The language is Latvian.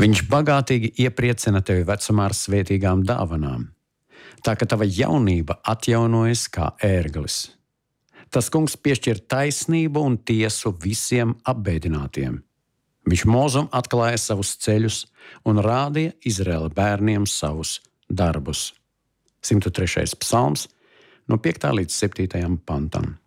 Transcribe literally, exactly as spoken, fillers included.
Viņš bagātīgi iepriecina tevi vecumā ar svētīgām dāvanām, tā ka tava jaunība atjaunojas kā ērglis. Tas kungs piešķir taisnību un tiesu visiem apbēdinātiem. Viņš mūzum atklāja savus ceļus un rādīja Izraēla bērniem savus darbus. simt trešais psalms, no piektā līdz septītajam pantam.